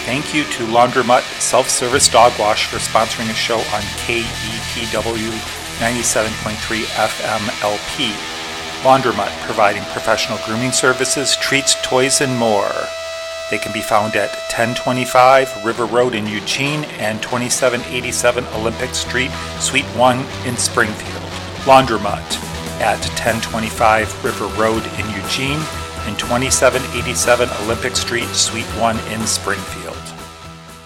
Thank you to Laundromat Self-Service Dog Wash for sponsoring a show on KETW 97.3 FM LP. Laundromat, providing professional grooming services, treats, toys, and more. They can be found at 1025 River Road in Eugene and 2787 Olympic Street, Suite 1 in Springfield. Laundromat at 1025 River Road in Eugene and 2787 Olympic Street, Suite 1 in Springfield.